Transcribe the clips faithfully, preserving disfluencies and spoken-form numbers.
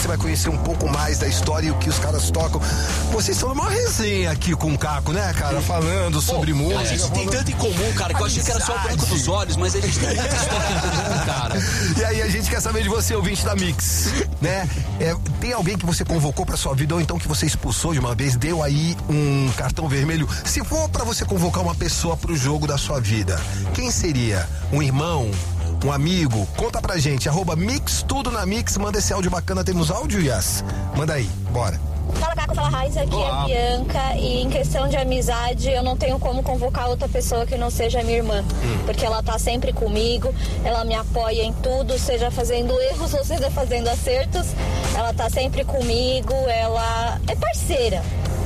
você vai conhecer um pouco mais da história e o que os caras tocam. Vocês estão numa resenha aqui com o Caco, né, cara? Falando sobre Pô, música. A gente tem tanto em comum, cara, que eu achei que era só o branco dos olhos, mas a gente tem muita história em comum, cara. E aí a gente quer saber de você, ouvinte da Mix, né? É, tem alguém que você convocou pra sua vida ou então que você expulsou de uma vez, deu aí um cartão vermelho? Se for pra você convocar uma pessoa pro jogo da sua vida, quem seria? Um irmão? Um amigo? Conta pra gente, arroba Mix Tudo na Mix, manda esse áudio bacana, temos áudio, Yas? Manda aí, bora. Fala Caco, fala Raiza, aqui Olá. é a Bianca e em questão de amizade eu não tenho como convocar outra pessoa que não seja minha irmã, hum. porque ela tá sempre comigo, ela me apoia em tudo, seja fazendo erros ou seja fazendo acertos, ela tá sempre comigo, ela é parceira.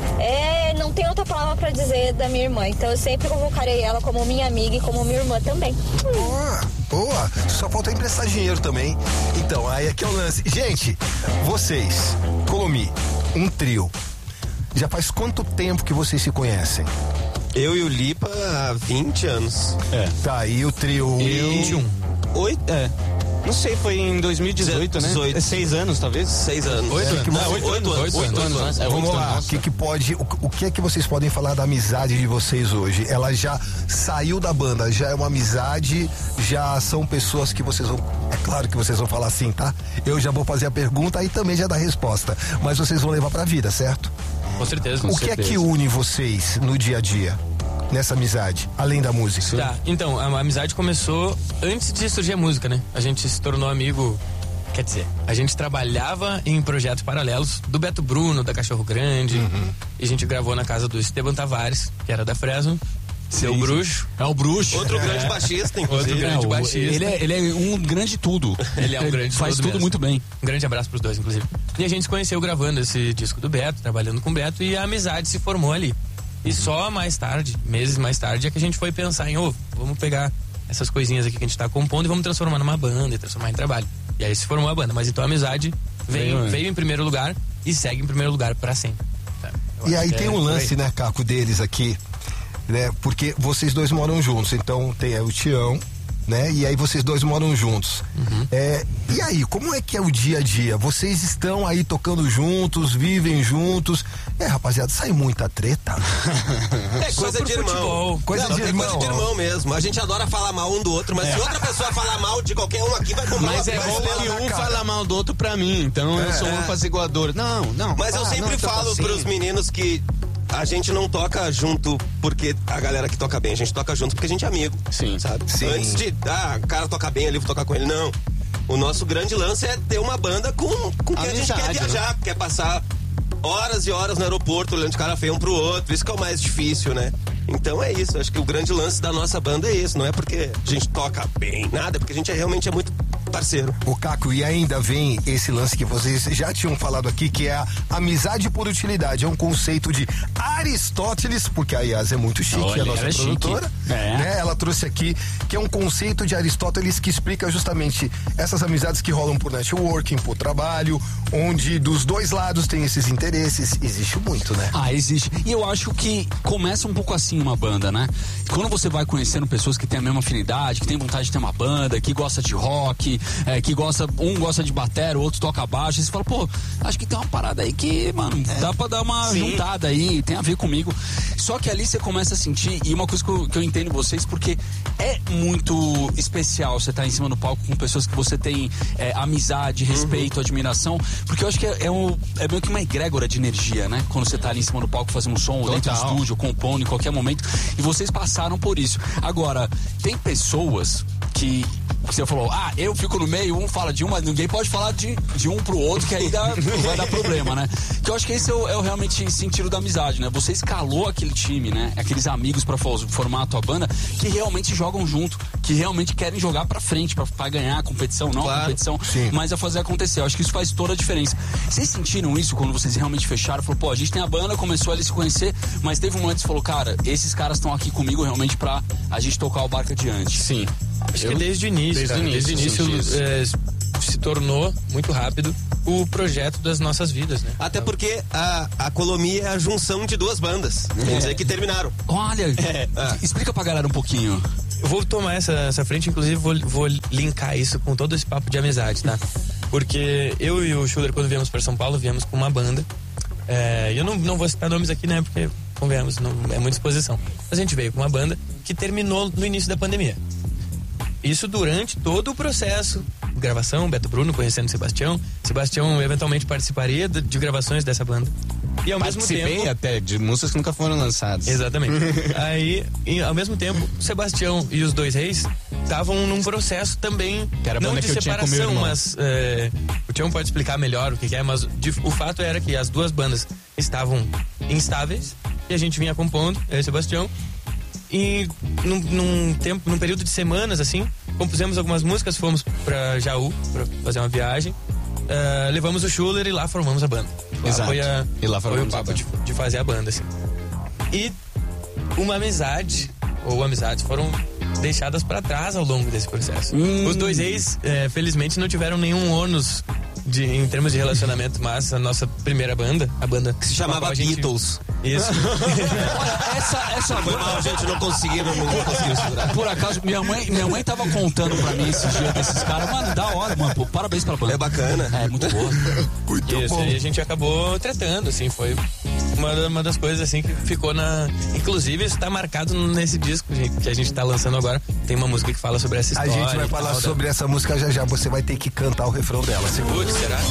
É, não tem outra palavra pra dizer da minha irmã, então eu sempre convocarei ela como minha amiga e como minha irmã também. Boa, boa, só falta emprestar dinheiro também. Então, aí aqui é o lance. Gente, vocês, Colomi, um trio, já faz quanto tempo que vocês se conhecem? Eu e o Lipa há vinte anos. É. Tá, e o trio? vinte e um. Oito? É. Não sei, foi em dois mil e dezoito, né? dezoito. É seis anos, talvez? Seis anos. Oito é. anos. Não, oito, oito anos. Oito anos, né? É, Vamos oito lá, anos. o que que pode, o, o que é que vocês podem falar da amizade de vocês hoje? Ela já saiu da banda, já é uma amizade, já são pessoas que vocês vão, é claro que vocês vão falar assim, tá? Eu já vou fazer a pergunta e também já dar a resposta, mas vocês vão levar pra vida, certo? Com certeza. O que é que une vocês no dia a dia? Nessa amizade, além da música? Tá, então, a amizade começou antes de surgir a música, né? A gente se tornou amigo, quer dizer, a gente trabalhava em projetos paralelos do Beto Bruno, da Cachorro Grande, uhum. e a gente gravou na casa do Esteban Tavares, que era da Fresno. Seu bruxo. É o bruxo. Outro é. grande baixista, inclusive. Outro grande é, o, baixista. Ele é, ele é um grande tudo. Ele é um grande Faz tudo tudo mesmo. muito bem. Um grande abraço pros dois, inclusive. E a gente se conheceu gravando esse disco do Beto, trabalhando com o Beto, e a amizade se formou ali. E só mais tarde, meses mais tarde, é que a gente foi pensar em, ô, oh, vamos pegar essas coisinhas aqui que a gente tá compondo e vamos transformar numa banda e transformar em trabalho. E aí se formou a banda. Mas então a amizade veio, veio, veio em primeiro lugar e segue em primeiro lugar pra sempre. Tá? E aí tem um lance, né, Caco, deles aqui, né? Porque vocês dois moram juntos, então tem é, o Tião, né? E aí vocês dois moram juntos. Uhum. É, e aí, como é que é o dia a dia? Vocês estão aí tocando juntos, vivem juntos. É, rapaziada, sai muita treta. É coisa de irmão. Coisa Não, de é irmão. coisa de irmão mesmo. A gente adora falar mal um do outro, mas é. se outra pessoa falar mal de qualquer um aqui, vai comprar Mas uma é bom que um cara. fala mal do outro pra mim, então É. eu sou um apaziguador. Não, não. Mas ah, eu sempre não, falo assim. pros meninos que a gente não toca junto porque a galera que toca bem, a gente toca junto porque a gente é amigo. Sim. Sabe? Sim. Antes de, ah, o cara toca bem ali, vou tocar com ele. Não. O nosso grande lance é ter uma banda com, com quem a gente quer viajar, quer passar horas e horas no aeroporto, olhando de cara feio um pro outro. Isso que é o mais difícil, né? Então é isso. Acho que o grande lance da nossa banda é esse. Não é porque a gente toca bem, nada, é porque a gente é, realmente é muito parceiro. O Caco, e ainda vem esse lance que vocês já tinham falado aqui, que é a amizade por utilidade. É um conceito de Aristóteles, porque a Yas é muito chique, Olha, a nossa ela é produtora. chique. É. Né? Ela trouxe aqui, que é um conceito de Aristóteles que explica justamente essas amizades que rolam por networking, por trabalho, onde dos dois lados tem esses interesses. Existe muito, né? Ah, existe. E eu acho que começa um pouco assim uma banda, né? Quando você vai conhecendo pessoas que têm a mesma afinidade, que têm vontade de ter uma banda, que gosta de rock, é, que gosta, um gosta de batera, o outro toca baixo, e você fala, pô, acho que tem uma parada aí que, mano, é. dá pra dar uma Sim. juntada aí, tem a ver comigo. Só que ali você começa a sentir, e uma coisa que eu, que eu entendo vocês, porque é muito especial você estar em cima do palco com pessoas que você tem é, amizade, respeito, uhum. admiração, porque eu acho que é, é, um, é meio que uma egrégora de energia, né? Quando você tá ali em cima do palco fazendo um som, ou dentro do estúdio, compondo em qualquer momento, e vocês passaram por isso. Agora, tem pessoas que você falou, ah, eu fico no meio, um fala de um, mas ninguém pode falar de, de um pro outro, que aí dá, vai dar problema, né? Que eu acho que esse é o, é o realmente sentido da amizade, né? Você escalou aquele time, né? Aqueles amigos pra formar a tua banda que realmente jogam junto, que realmente querem jogar pra frente, pra, pra ganhar a competição, não claro, a competição, sim. mas a fazer acontecer. Eu acho que isso faz toda a diferença. Vocês sentiram isso quando vocês realmente fecharam? Falou, pô, a gente tem a banda, começou a ali se conhecer, mas teve um momento que você falou, cara, esses caras estão aqui comigo realmente pra a gente tocar o barco adiante. Sim. Acho Eu, que desde o início, desde, cara, o início, desde o início é, se tornou muito rápido o projeto das nossas vidas, né? Até porque a, a Colomi é a junção de duas bandas. É. Quer dizer que terminaram. Olha, é. explica pra galera um pouquinho. Eu vou tomar essa, essa frente, inclusive vou, vou linkar isso com todo esse papo de amizade, tá? Porque eu e o Schuller, quando viemos para São Paulo, viemos com uma banda. É, eu não, não vou citar nomes aqui, né? Porque, convenhamos, não é muita exposição. Mas a gente veio com uma banda que terminou no início da pandemia. Isso durante todo o processo de gravação, Beto Bruno conhecendo o Sebastião. Sebastião eventualmente participaria de, de gravações dessa banda. E ao Participei mesmo tempo até de músicas que nunca foram lançadas. Exatamente. Aí, e, ao mesmo tempo, o Sebastião e os Dois Reis estavam num processo também, que era a não banda de que eu tinha com meu separação, irmão. mas é, o Tião pode explicar melhor o que, que é, mas de, o fato era que as duas bandas estavam instáveis e a gente vinha compondo, eu e o Sebastião, e num, num tempo, num período de semanas assim, compusemos algumas músicas, fomos pra Jaú pra fazer uma viagem. Uh, levamos o Schuller e lá formamos a banda. Lá Exato. Foi, a, E lá foi o formamos a papo banda. de, de fazer a banda, assim. E uma amizade, ou amizades, foram deixadas pra trás ao longo desse processo. Hum. Os Dois Reis, é, felizmente, não tiveram nenhum ônus de, em termos de relacionamento, mas a nossa primeira banda, a banda Que se chamava gente... Beatles. Isso. Olha, essa, essa Foi mal, a gente não conseguiu, não, não conseguiu segurar. Por acaso, minha mãe, minha mãe tava contando pra mim esses dias desses caras. Mano, da hora, mano. Pô, parabéns pela banda. É bacana. É, muito boa. Muito Isso, bom. e a gente acabou tretando, assim, foi uma, uma das coisas, assim, que ficou na... Inclusive, isso tá marcado nesse disco gente, que a gente tá lançando agora. Tem uma música que fala sobre essa A história. gente vai e falar tal, sobre essa música já já. Você vai ter que cantar o refrão dela. Segura. Putz, será?